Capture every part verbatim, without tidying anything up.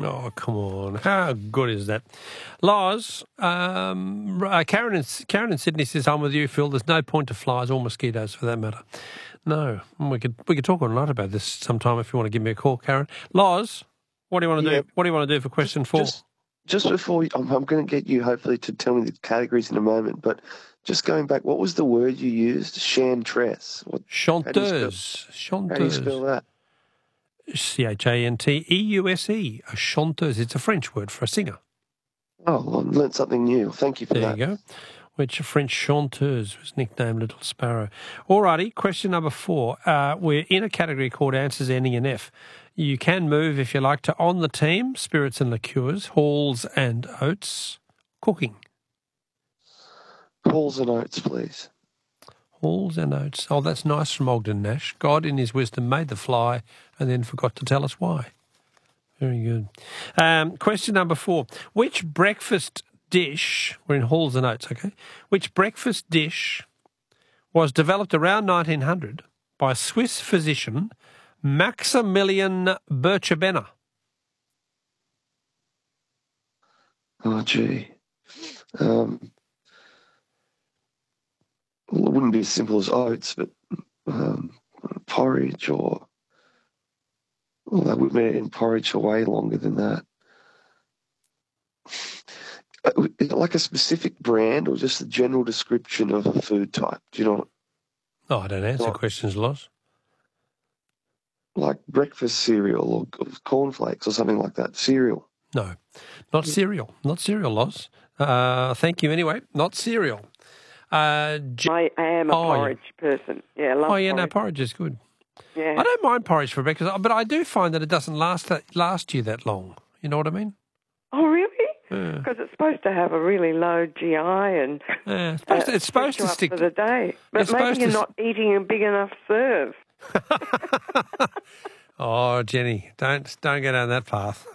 Oh, come on. How good is that? Loz, um, uh, Karen, in, Karen in Sydney says, I'm with you, Phil. There's no point to flies or mosquitoes for that matter. No. We could we could talk all night about this sometime if you want to give me a call, Karen. Loz, what do you want to Yeah. do? What do you want to do for question Just, four? Just, just before, we, I'm, I'm going to get you hopefully to tell me the categories in a moment, but just going back, what was the word you used? Chantress. What, Chanteuse. How do you spell Chanteuse. that? C H A N T E U S E. A chanteuse. It's a French word for a singer. Oh, well, I learnt something new. Thank you for There that. you go. Which a French chanteuse was nicknamed Little Sparrow. Alrighty, question number four. Uh, we're in a category called answers ending in F. You can move, if you like, to on the team, spirits and liqueurs, halls and oats, cooking. Halls and oats, please. Halls and oats. Oh, that's nice from Ogden Nash. God in his wisdom made the fly and then forgot to tell us why. Very good. Um, question number four. Which breakfast dish, we're in halls and oats, okay? Which breakfast dish was developed around nineteen hundred by Swiss physician Maximilian Bircher-Benner? Oh, gee. Um, well, it wouldn't be as simple as oats, but um, porridge or... Well, that would be in porridge for way longer than that. Is it like a specific brand or just a general description of a food type? Do you know? Oh, I don't answer Like, questions, Loz. like breakfast cereal or cornflakes or something like that. Cereal. No, not cereal. Not cereal, Loz. Uh, thank you anyway. Not cereal. Uh, J- I am a oh, porridge person. Yeah, I love oh, yeah, porridge. no, porridge is good. Yeah. I don't mind porridge for breakfast, but I do find that it doesn't last that, last you that long. You know what I mean? Oh, really? Yeah. Because it's supposed to have a really low G I and Yeah, it's supposed uh, to, it's supposed set you to up stick. for the day. But it's maybe supposed you're to not eating a big enough serve. Oh, Jenny, don't don't go down that path.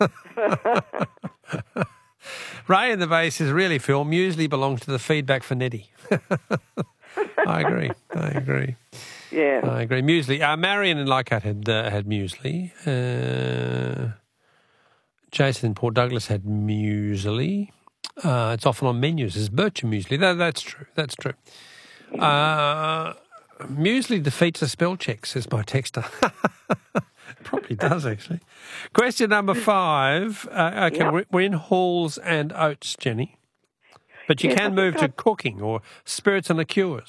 Ray in the base says, really, Phil, muesli belongs to the feedback for Nettie. I agree. I agree. Yeah. I agree. Muesli. Uh, Marion in Leichhardt had uh, had muesli. Uh, Jason in Port Douglas had muesli. Uh, it's often on menus as Bircher muesli. That, that's true. That's true. Uh, muesli defeats a spell check, says my texter. Probably does, actually. Question number five. Uh, okay, Yep. we're, we're in halls and oats, Jenny. But you Yes, I can think move to I've- cooking or spirits and liqueurs.